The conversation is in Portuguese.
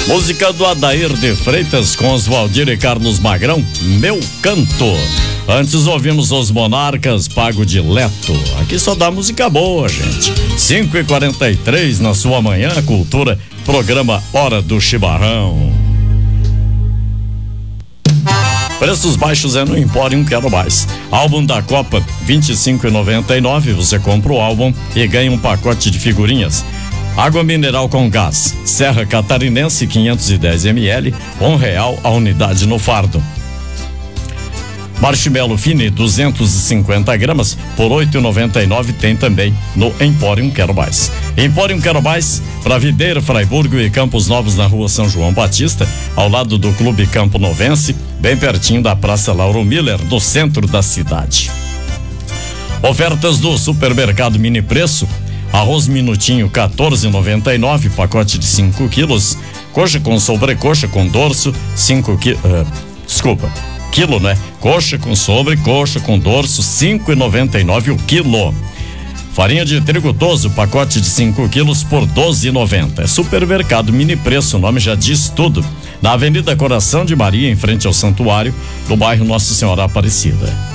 Música do Adair de Freitas com Oswaldir e Carlos Magrão, Meu Canto. Antes ouvimos Os Monarcas, Pago Dileto. Aqui só dá música boa, gente. 5h43 na sua manhã, cultura, programa Hora do Chimarrão. Preços baixos é no Empório Quero Mais. Álbum da Copa, R$25,99. Você compra o álbum e ganha um pacote de figurinhas. Água mineral com gás, Serra Catarinense 510 ml, R$1 a unidade no fardo. Marshmallow Fine 250 gramas por R$8,99 tem também no Empório Quero Mais. Empório Quero Mais, para Videira, Fraiburgo e Campos Novos na rua São João Batista, ao lado do Clube Campo Novense, bem pertinho da Praça Lauro Miller, no centro da cidade. Ofertas do Supermercado Mini Preço. Arroz Minutinho R$14,99, pacote de 5 quilos. Coxa com sobrecoxa com dorso, quilo, né? Coxa com sobrecoxa com dorso, R$5,99 o quilo. Farinha de trigo Toso, pacote de 5 quilos por R$12,90. É Supermercado Mini Preço, o nome já diz tudo. Na Avenida Coração de Maria, em frente ao Santuário, no bairro Nossa Senhora Aparecida.